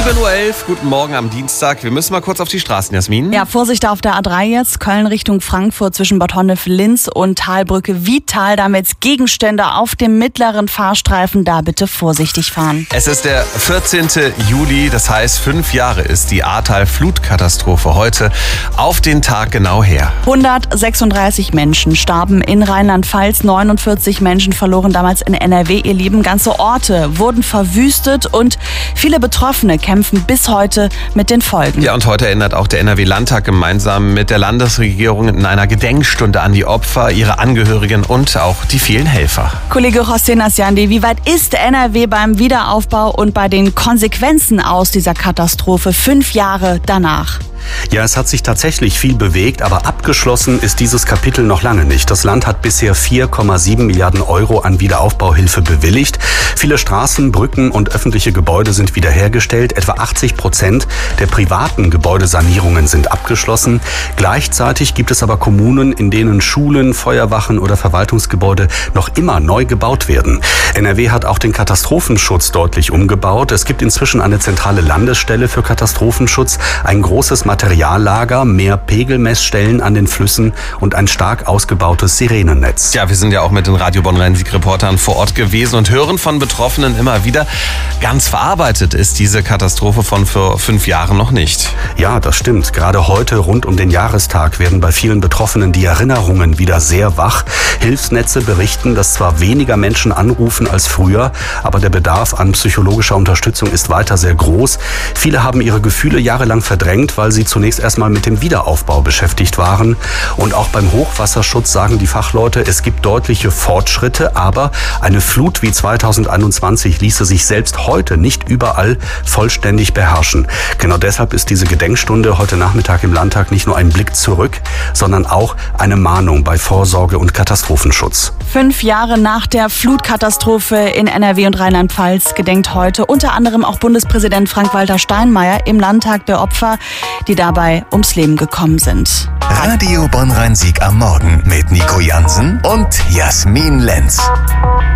7:11 Uhr, guten Morgen am Dienstag. Wir müssen mal kurz auf die Straßen, Jasmin. Ja, Vorsicht auf der A3 jetzt. Köln Richtung Frankfurt zwischen Bad Honnef-Linz und Talbrücke Vital. Damit Gegenstände auf dem mittleren Fahrstreifen. Da bitte vorsichtig fahren. Es ist der 14. Juli, das heißt 5 Jahre ist die Ahrtal-Flutkatastrophe heute auf den Tag genau her. 136 Menschen starben in Rheinland-Pfalz. 49 Menschen verloren damals in NRW ihr Leben. Ganze Orte wurden verwüstet und viele Betroffene kämpfen bis heute mit den Folgen. Ja, und heute erinnert auch der NRW-Landtag gemeinsam mit der Landesregierung in einer Gedenkstunde an die Opfer, ihre Angehörigen und auch die vielen Helfer. Kollege Hossein Asjandi, wie weit ist NRW beim Wiederaufbau und bei den Konsequenzen aus dieser Katastrophe 5 Jahre danach? Ja, es hat sich tatsächlich viel bewegt, aber abgeschlossen ist dieses Kapitel noch lange nicht. Das Land hat bisher 4,7 Milliarden Euro an Wiederaufbauhilfe bewilligt. Viele Straßen, Brücken und öffentliche Gebäude sind wiederhergestellt. Etwa 80% der privaten Gebäudesanierungen sind abgeschlossen. Gleichzeitig gibt es aber Kommunen, in denen Schulen, Feuerwachen oder Verwaltungsgebäude noch immer neu gebaut werden. NRW hat auch den Katastrophenschutz deutlich umgebaut. Es gibt inzwischen eine zentrale Landesstelle für Katastrophenschutz, ein großes Materiallager, mehr Pegelmessstellen an den Flüssen und ein stark ausgebautes Sirenennetz. Ja, wir sind ja auch mit den Radio Bonn-Rhein-Sieg-Reportern vor Ort gewesen und hören von Betroffenen immer wieder, ganz verarbeitet ist diese Katastrophe von vor 5 Jahren noch nicht. Ja, das stimmt. Gerade heute rund um den Jahrestag werden bei vielen Betroffenen die Erinnerungen wieder sehr wach. Hilfsnetze berichten, dass zwar weniger Menschen anrufen als früher, aber der Bedarf an psychologischer Unterstützung ist weiter sehr groß. Viele haben ihre Gefühle jahrelang verdrängt, weil sie zunächst erstmal mit dem Wiederaufbau beschäftigt waren. Und auch beim Hochwasserschutz sagen die Fachleute, es gibt deutliche Fortschritte, aber eine Flut wie 2021 ließe sich selbst heute nicht überall vollständig beherrschen. Genau deshalb ist diese Gedenkstunde heute Nachmittag im Landtag nicht nur ein Blick zurück, sondern auch eine Mahnung bei Vorsorge und Katastrophenschutz. 5 Jahre nach der Flutkatastrophe in NRW und Rheinland-Pfalz gedenkt heute unter anderem auch Bundespräsident Frank-Walter Steinmeier im Landtag der Opfer, die dabei ums Leben gekommen sind. Radio Bonn-Rhein-Sieg am Morgen mit Nico Jansen und Jasmin Lenz.